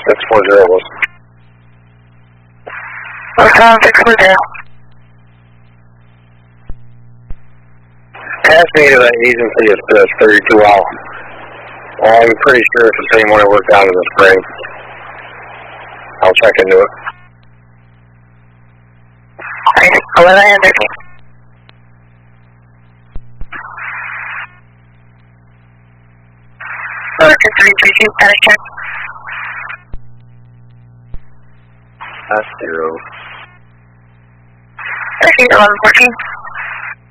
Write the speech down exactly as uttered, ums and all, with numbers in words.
six four zero was. Welcome, six four zero. Pass me to that agency is uh, thirty-two out. I'm pretty sure it's the same one I worked out in the spring. I'll check into it. Alright, eleven and thirteen. Order three three two, status check. That's zero. Thirteen eleven fourteen.